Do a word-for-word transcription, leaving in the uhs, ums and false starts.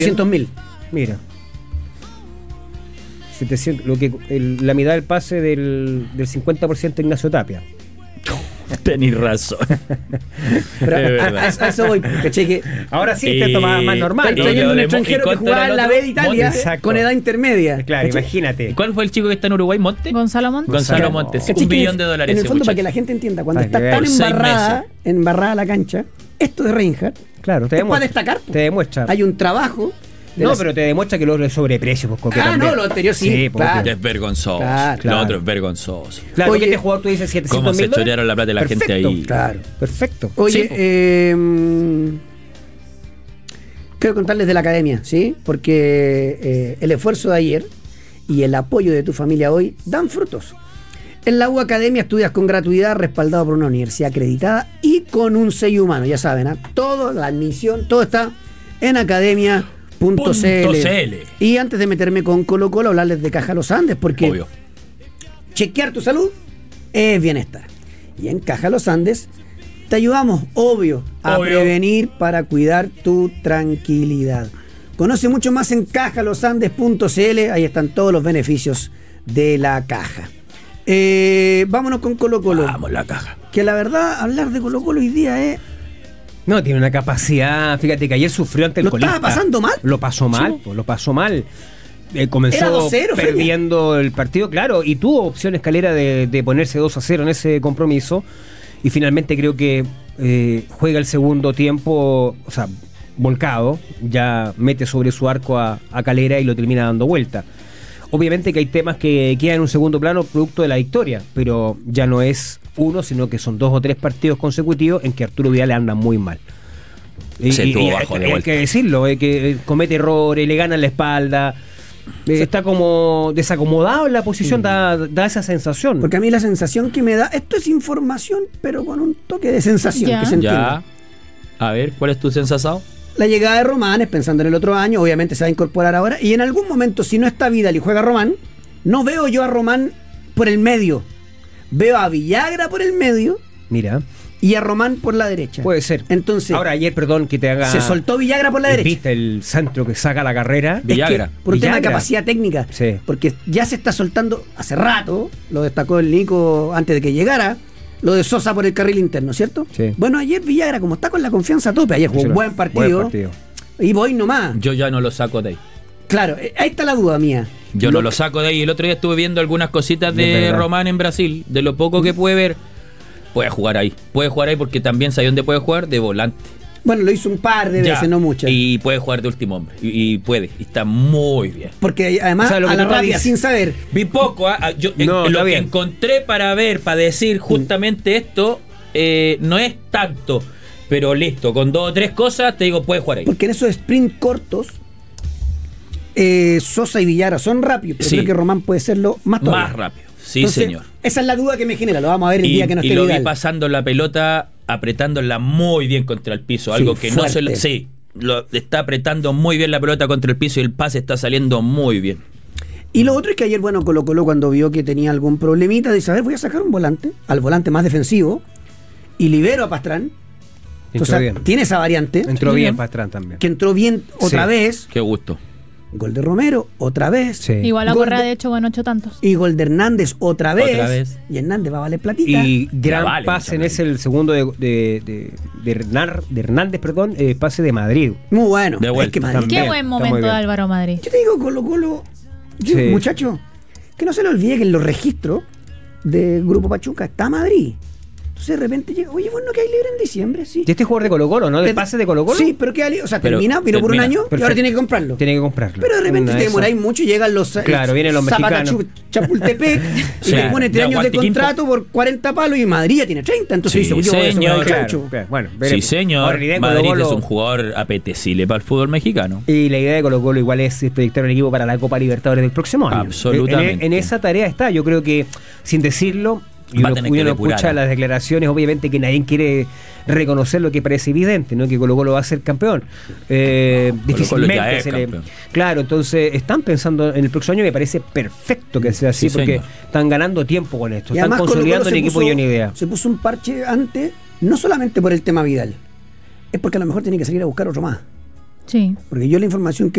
setecientos mil. Mira. setecientos, lo que, el, la mitad del pase del, del cincuenta por ciento de Ignacio Tapia. Tenís razón. Pero a, a, a eso voy, ¿cachai? Que ahora sí está eh, más, más normal. Está trayendo un extranjero que jugaba en la B de Italia con edad intermedia. Claro, ¿cachai? Imagínate. ¿Cuál fue el chico que está en Uruguay? ¿Monte? Gonzalo Monte. Gonzalo Monte. ¿Cachai? Un billón de dólares. En el fondo, muchacho. para que la gente entienda, cuando Ay, está tan embarrada, embarrada la cancha, esto de Reinhardt, claro, te es para demuestra, destacar. te demuestra. Hay un trabajo. No, las... pero te demuestra que lo otro es sobreprecio. Pues, ah, no, lo anterior sí. sí claro. Es vergonzoso. Claro, claro. Lo otro es vergonzoso. Claro, Oye, que este jugador tú dices setecientos ¿cómo mil se chorearon la plata de la perfecto, gente ahí? Claro. Perfecto. Oye, sí, eh, quiero contarles de la academia, ¿sí? Porque eh, el esfuerzo de ayer y el apoyo de tu familia hoy dan frutos. En la U Academia estudias con gratuidad, respaldado por una universidad acreditada y con un sello humano. Ya saben, ¿eh? Todo, la admisión, todo está en academia punto c l. Y antes de meterme con Colo Colo, hablarles de Caja Los Andes, porque obvio, chequear tu salud es bienestar. Y en Caja Los Andes te ayudamos, obvio, a obvio. prevenir para cuidar tu tranquilidad. Conoce mucho más en caja los andes punto c l, ahí están todos los beneficios de la caja. Eh, vámonos con Colo Colo. Vamos, la caja. Que la verdad, hablar de Colo Colo hoy día es... No, tiene una capacidad. Fíjate que ayer sufrió ante el ¿Lo colista. estaba pasando mal? Lo pasó mal, Sí. pues, lo pasó mal. Eh, comenzó Era dos cero, perdiendo el partido, claro, y tuvo opción Escalera de, de ponerse dos a cero en ese compromiso. Y finalmente creo que eh, juega el segundo tiempo, o sea, volcado, ya mete sobre su arco a, a Calera y lo termina dando vuelta. Obviamente que hay temas que quedan en un segundo plano producto de la victoria, pero ya no es uno, sino que son dos o tres partidos consecutivos en que Arturo Vidal le anda muy mal. Y, Se y, tuvo y bajo de hay, vuelta. hay que decirlo, eh, que comete errores, le gana en la espalda, eh, está como desacomodado en la posición, mm. da, da esa sensación. Porque a mí la sensación que me da, esto es información, pero con un toque de sensación, ya. que se entiende. Ya. A ver, ¿cuál es tu sensación? La llegada de Román es pensando en el otro año, obviamente se va a incorporar ahora, y en algún momento, si no está Vidal y juega Román, no veo yo a Román por el medio. Veo a Villagra por el medio. Mira. Y a Román por la derecha. Puede ser. Entonces, ahora ayer, perdón, que te haga... se soltó Villagra por la derecha. ¿Viste el centro que saca la carrera? Es Villagra. que por un tema de Villagra. capacidad técnica. Sí. Porque ya se está soltando hace rato, lo destacó el Nico antes de que llegara, lo de Sosa por el carril interno, ¿cierto? Sí. Bueno, ayer Villagra, como está con la confianza a tope, ayer jugó un buen partido, Buen partido. y voy nomás. Yo ya no lo saco de ahí. Claro, eh, ahí está la duda mía. Yo Lo no lo saco de ahí. El otro día estuve viendo algunas cositas de verdad. Román en Brasil. De lo poco que puede ver, puede jugar ahí. Puede jugar ahí porque también sabe dónde puede jugar, de volante. Bueno, lo hizo un par de Ya. veces, no muchas. Y puede jugar de último hombre. Y, y puede. Y está muy bien. Porque además, O sea, lo a que la tú rápida, dices. sin saber. Vi poco, ¿ah? Yo, en- No, en está lo que bien. encontré para ver, para decir justamente esto, eh, no es tanto. Pero listo, con dos o tres cosas te digo, puede jugar ahí. Porque en esos sprint cortos, eh, Sosa y Villagra son rápidos, pero Sí. creo que Román puede serlo más todavía. Más rápido. Sí, Entonces, señor. Esa es la duda que me genera, lo vamos a ver el Y, día que no y esté lo vi Vidal. pasando la pelota, apretándola muy bien contra el piso. Algo Sí, que no se lo. fuerte. Sí, lo, está apretando muy bien la pelota contra el piso y el pase está saliendo muy bien. Y lo otro es que ayer, bueno, Colo Colo cuando vio que tenía algún problemita, dice, a ver, voy a sacar un volante, al volante más defensivo, y libero a Pastrán. Entró Entonces, bien. tiene esa variante, Entró bien Pastrán también. que entró bien otra Sí. vez, Qué gusto. gol de Romero, otra vez, Sí. Igual a Gol Correa, de- de hecho, bueno, ocho tantos. y gol de Hernández otra vez, Otra vez. y Hernández va a valer platita. Y gran Ya vale, pase en mucha ese, el segundo de, de, de, de, Hernar- de Hernández, perdón, eh, pase de Madrid. Muy bueno, De vuelta. es que Madrid- También. Qué buen está muy momento de bien. Álvaro Madrid. Yo te digo, Colo Colo, yo, Sí. muchacho, que no se le olvide que en los registros del Grupo Pachuca está Madrid. Entonces de repente llega, oye, bueno, que hay libre en diciembre, sí. Y este jugador de Colo Colo, ¿no? De Pero- pase de Colo Colo. Sí, pero queda libre, o sea, Pero termina, vino por un termina. año y ahora Perfecto. tiene que comprarlo. Tiene que comprarlo. Pero de repente Una te de demoráis esas. mucho y llegan los Claro, vienen los Zapata mexicanos. Chu- Chapultepec Sí, y le pone tres de años de Aguantiquimpo. contrato por cuarenta palos y Madrid ya tiene treinta. Entonces Sí, dice, oye, voy a señor. asegurar el Claro, chancho. claro. Bueno, Sí, veremos. señor. Ahora, la idea de Colo Madrid Colo- es un jugador apetecible para el fútbol mexicano. Y la idea de Colo Colo igual es proyectar un equipo para la Copa Libertadores del próximo año. Absolutamente. En, en esa tarea está. Yo creo que, sin decirlo, y Va a uno, tener uno que escucha depurar. las declaraciones, obviamente que nadie quiere reconocer lo que parece evidente, ¿no? Que Colo Colo va a ser campeón. Eh, Colo difícilmente ya es se le- campeón. Claro, entonces están pensando en el próximo año, me parece perfecto que sea así, Sí, porque señor. están ganando tiempo con esto, Y están además Colo Colo consolidando se el equipo puso- y una idea. Se puso un parche antes, no solamente por el tema Vidal, es porque a lo mejor tiene que salir a buscar otro más. Sí. Porque yo la información que